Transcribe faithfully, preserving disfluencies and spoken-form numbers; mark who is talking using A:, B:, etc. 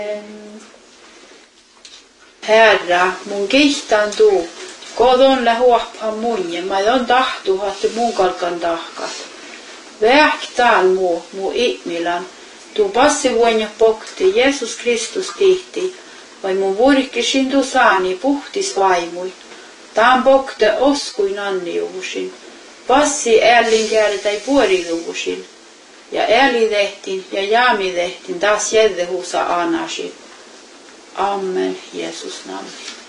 A: Herra, mun kihtaan tuu, kodon lä huophan munje, mä on tahtuhat mun kalkan tahkat. Vähk taal muu, muu ihmilan, tuu passi vuonja pokti, Jeesus Kristus tihti, vai mun vuorikkisin tuu saani puhtis vaimui. Taan pokte oskuin anniuhusin, passi äälinkääri tai puoriluvusin, ja ääli tehtin ja jaami tehtin taas jäddehuusa anasin. Amen, Jeesus nami.